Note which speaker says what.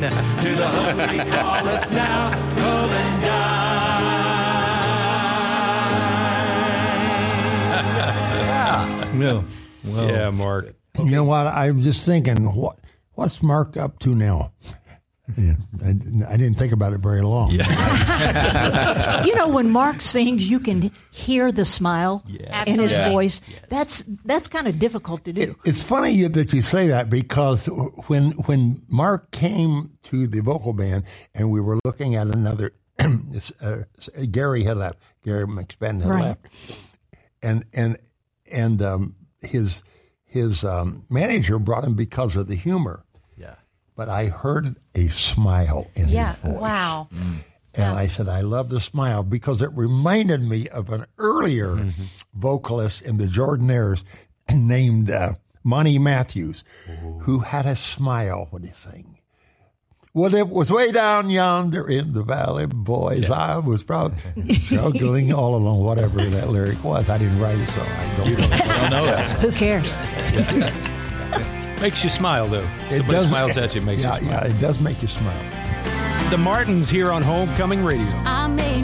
Speaker 1: To the hope he calleth now, come and die.
Speaker 2: No. Well,
Speaker 3: Yeah, Mark.
Speaker 2: You know what? I'm just thinking, what's Mark up to now? Yeah, I didn't think about it very long.
Speaker 3: Yeah.
Speaker 4: You know, when Mark sings, you can hear the smile in his voice. That's kind of difficult to do.
Speaker 2: It's funny that you say that, because when Mark came to the vocal band and we were looking at another, Gary had left. Gary McSpadden had left, and his manager brought him because of the humor.
Speaker 5: Yeah.
Speaker 2: But I heard a smile in his voice.
Speaker 6: Wow.
Speaker 2: And I said, I love the smile, because it reminded me of an earlier vocalist in the Jordanaires named Monty Matthews, who had a smile when he sang. Well, it was way down yonder in the valley, boys. I was proud, juggling all along, whatever that lyric was. I didn't write it, so I don't know that.
Speaker 4: Who cares?
Speaker 3: Makes you smile, though. Somebody smiles at you, makes you smile.
Speaker 2: Yeah, it does make you smile.
Speaker 3: The Martins here on Homecoming Radio.
Speaker 7: I may